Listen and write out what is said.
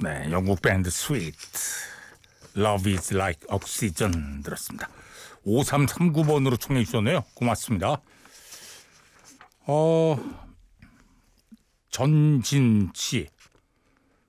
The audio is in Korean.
네, 영국 밴드 스위트 Love is like oxygen 들었습니다. 5339번으로 청해 주셨네요. 고맙습니다. 전진치